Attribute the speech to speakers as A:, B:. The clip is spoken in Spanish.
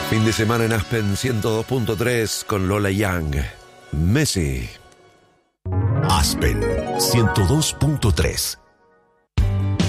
A: Fin de semana en Aspen 102.3 con Lola Young. Messi.
B: Aspen 102.3.